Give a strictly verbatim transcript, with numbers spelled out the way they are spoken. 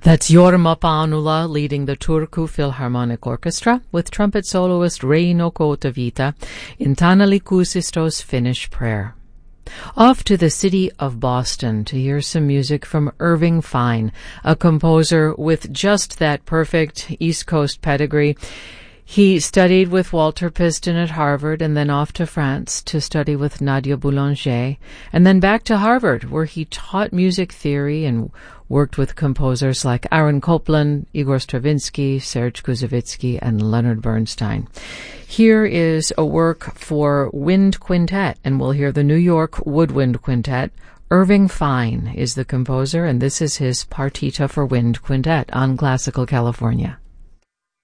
That's Jorma Paunula leading the Turku Philharmonic Orchestra with trumpet soloist Reino Koutavita in Taneli Kuusisto's Finnish Prayer. Off to the city of Boston to hear some music from Irving Fine, a composer with just that perfect East Coast pedigree. He studied with Walter Piston at Harvard and then off to France to study with Nadia Boulanger, and then back to Harvard where he taught music theory and worked with composers like Aaron Copland, Igor Stravinsky, Serge Kouzavitsky, and Leonard Bernstein. Here is a work for wind quintet, and we'll hear the New York Woodwind Quintet. Irving Fine is the composer, and this is his Partita for Wind Quintet on Classical California.